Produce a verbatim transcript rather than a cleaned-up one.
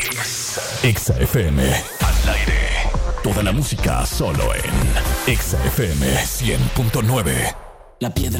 Exa F M. Al aire. Toda la música solo en Exa F M cien punto nueve. La piedra